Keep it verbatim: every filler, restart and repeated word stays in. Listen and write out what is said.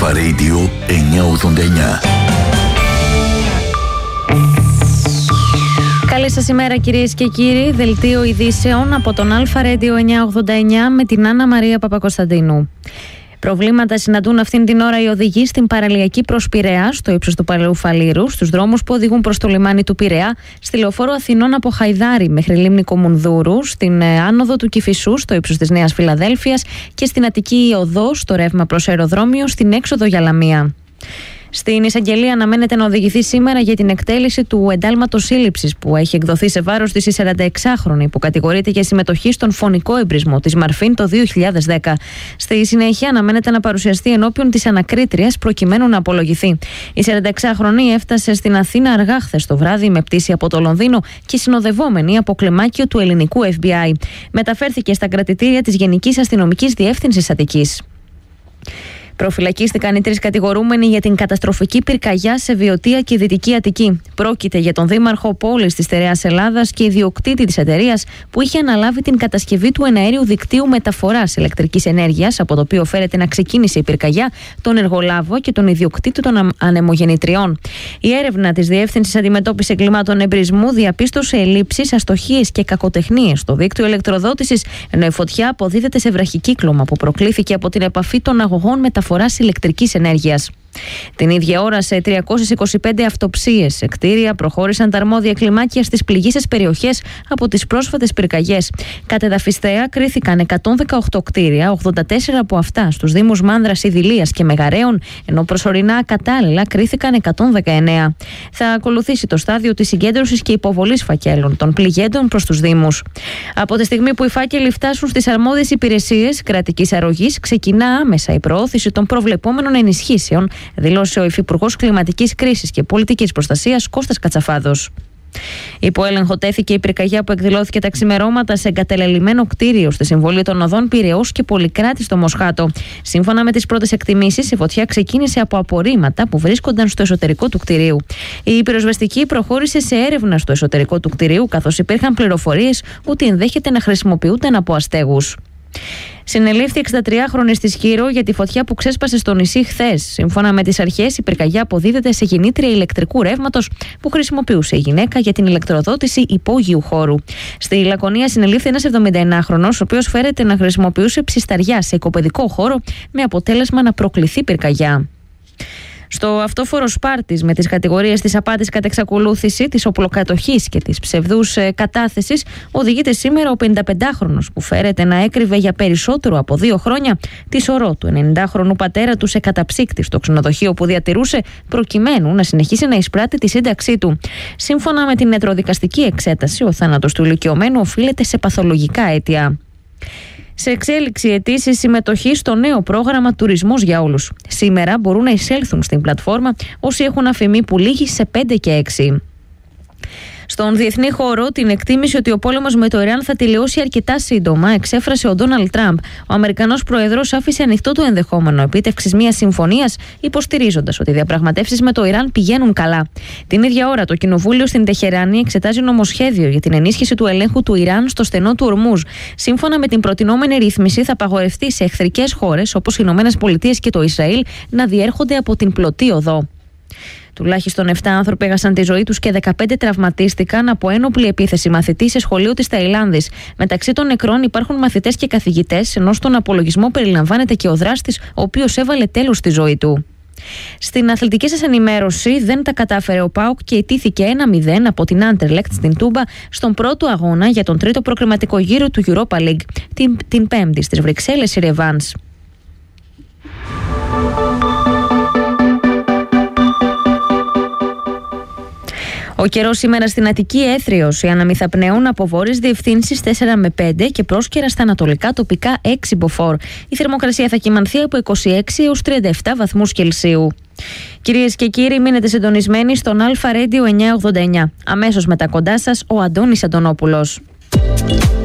Αλφα Radio εννιακόσια ογδόντα εννιά. Καλή σας ημέρα κυρίες και κύριοι. Δελτίο ειδήσεων από τον Αλφα Radio εννιακόσια ογδόντα εννιά με την Άννα Μαρία Παπακοσταντίνου. Προβλήματα συναντούν αυτήν την ώρα οι οδηγοί στην παραλιακή προς Πειραιά, στο ύψος του Παλαιού Φαλήρου, στους δρόμους που οδηγούν προς το λιμάνι του Πειραιά, στη λεωφόρο Αθηνών από Χαϊδάρη μέχρι λίμνη Κομουνδούρου, στην άνοδο του Κηφισού, στο ύψος της Νέας Φιλαδέλφειας και στην Αττική Οδό, στο ρεύμα προς αεροδρόμιο, στην έξοδο για Λαμία. Στην εισαγγελία αναμένεται να οδηγηθεί σήμερα για την εκτέλεση του εντάλματος σύλληψης που έχει εκδοθεί σε βάρος της η σαρανταεξάχρονη που κατηγορείται για συμμετοχή στον φωνικό εμπρισμό της Μαρφίν το δύο χιλιάδες δέκα. Στη συνέχεια αναμένεται να παρουσιαστεί ενώπιον της ανακρίτριας προκειμένου να απολογηθεί. Η σαρανταεξάχρονη έφτασε στην Αθήνα αργά χθες το βράδυ με πτήση από το Λονδίνο και συνοδευόμενη από κλιμάκιο του ελληνικού εφ μπι άι. Μεταφέρθηκε στα κρατητήρια της Γενικής Αστυνομικής Διεύθυνσης Αττικής. Προφυλακίστηκαν οι τρεις κατηγορούμενοι για την καταστροφική πυρκαγιά σε Βιωτία και Δυτική Αττική. Πρόκειται για τον δήμαρχο πόλης της στερεάς Ελλάδας και ιδιοκτήτη της εταιρείας που είχε αναλάβει την κατασκευή του εναέριου δικτύου μεταφοράς ηλεκτρικής ενέργειας, από το οποίο φέρεται να ξεκίνησε η πυρκαγιά, τον εργολάβο και τον ιδιοκτήτη των ανεμογεννητριών. Η έρευνα της Διεύθυνσης Αντιμετώπισης Εγκλημάτων Εμπρισμού διαπίστωσε ελλείψεις, αστοχίες και κακοτεχνίες στο δίκτυο ηλεκτροδότησης, ενώ η φωτιά αποδίδεται σε βραχικύκλωμα που προκλήθηκε από την επαφή των αγωγών μεταφοράς φοράς ηλεκτρικής ενέργειας. Την ίδια ώρα, σε τριακόσιες είκοσι πέντε αυτοψίες σε κτίρια προχώρησαν τα αρμόδια κλιμάκια στις πληγείσες περιοχές από τις πρόσφατες πυρκαγιές. Κατεδαφιστέα κρίθηκαν εκατόν δεκαοκτώ κτίρια, ογδόντα τέσσερα από αυτά στους δήμους Μάνδρας, Ιδηλίας και Μεγαρέων, ενώ προσωρινά κατάλληλα κρίθηκαν εκατόν δεκαεννέα. Θα ακολουθήσει το στάδιο της συγκέντρωσης και υποβολής φακέλων των πληγέντων προς τους δήμους. Από τη στιγμή που οι φάκελοι φτάσουν στις αρμόδιες υπηρεσίες κρατικής αρρωγής, ξεκινά άμεσα η προώθηση των προβλεπόμενων ενισχύσεων, δήλωσε ο Υφυπουργός Κλιματικής Κρίσης και Πολιτικής Προστασίας Κώστας Κατσαφάδος. Υπό έλεγχο τέθηκε η πυρκαγιά που εκδηλώθηκε τα ξημερώματα σε εγκαταλελειμμένο κτίριο στη συμβολή των οδών Πειραιώς και Πολυκράτη στο Μοσχάτο. Σύμφωνα με τις πρώτες εκτιμήσεις, η φωτιά ξεκίνησε από απορρίμματα που βρίσκονταν στο εσωτερικό του κτιρίου. Η πυροσβεστική προχώρησε σε έρευνα στο εσωτερικό του κτιρίου, καθώς υπήρχαν πληροφορίες ότι ενδέχεται να χρησιμοποιούνταν από αστέγους. Συνελήφθη εξηντατριάχρονη στη Σκύρο για τη φωτιά που ξέσπασε στο νησί χθες. Σύμφωνα με τις αρχές, η πυρκαγιά αποδίδεται σε γεννήτρια ηλεκτρικού ρεύματος που χρησιμοποιούσε η γυναίκα για την ηλεκτροδότηση υπόγειου χώρου. Στη Λακωνία συνελήφθη ένας εβδομηνταεννάχρονος, ο οποίος φέρεται να χρησιμοποιούσε ψισταριά σε οικοπαιδικό χώρο, με αποτέλεσμα να προκληθεί πυρκαγιά. Στο αυτόφορο Σπάρτης, με τις κατηγορίες της απάτης κατ' εξακολούθηση, της οπλοκατοχής και της ψευδούς ε, κατάθεσης, οδηγείται σήμερα ο πενηνταπεντάχρονος που φέρεται να έκρυβε για περισσότερο από δύο χρόνια τη σωρό του ενενηντάχρονου πατέρα του σε καταψύκτη στο ξενοδοχείο που διατηρούσε, προκειμένου να συνεχίσει να εισπράττει τη σύνταξή του. Σύμφωνα με την νετροδικαστική εξέταση, ο θάνατος του ηλικιωμένου οφείλεται σε παθολογικά αίτια. Σε εξέλιξη αιτήσει συμμετοχή στο νέο πρόγραμμα Τουρισμός για Όλους. Σήμερα μπορούν να εισέλθουν στην πλατφόρμα όσοι έχουν αφημί που λήγει σε πέντε και έξι. Στον διεθνή χώρο, την εκτίμηση ότι ο πόλεμος με το Ιράν θα τελειώσει αρκετά σύντομα εξέφρασε ο Ντόναλντ Τραμπ. Ο Αμερικανός Πρόεδρος άφησε ανοιχτό το ενδεχόμενο επίτευξης μιας συμφωνίας, υποστηρίζοντας ότι οι διαπραγματεύσεις με το Ιράν πηγαίνουν καλά. Την ίδια ώρα, το Κοινοβούλιο στην Τεχεράνη εξετάζει νομοσχέδιο για την ενίσχυση του ελέγχου του Ιράν στο στενό του Ορμούζ. Σύμφωνα με την προτινόμενη ρύθμιση, θα απαγορευτεί σε εχθρικές χώρες όπως οι Ηνωμένες Πολιτείες και το Ισραήλ να διέρχονται από την πλωτή οδό. Τουλάχιστον επτά άνθρωποι έχασαν τη ζωή τους και δεκαπέντε τραυματίστηκαν από ένοπλη επίθεση μαθητή σε σχολείο της Ταϊλάνδης. Μεταξύ των νεκρών υπάρχουν μαθητές και καθηγητές, ενώ στον απολογισμό περιλαμβάνεται και ο δράστης, ο οποίος έβαλε τέλος στη ζωή του. Στην αθλητική σας ενημέρωση, δεν τα κατάφερε ο ΠΑΟΚ και ιτήθηκε ένα μηδέν από την Άντερλεκτ στην Τούμπα στον πρώτο αγώνα για τον τρίτο προκριματικό γύρο του Europa League, την, την Πέμπτη στις Βρυξέλλες η Ρεβάνς. Ο καιρός σήμερα στην Αττική έθριος, οι άνεμοι θα πνέουν από βόρειες διευθύνσεις τέσσερα με πέντε και πρόσκαιρα στα ανατολικά τοπικά έξι μποφόρ. Η θερμοκρασία θα κυμανθεί από είκοσι έξι έως τριάντα επτά βαθμούς Κελσίου. Κυρίες και κύριοι, μείνετε συντονισμένοι στον Αλφα Radio εννιακόσια ογδόντα εννιά. Αμέσως μετά κοντά σας ο Αντώνης Αντωνόπουλος.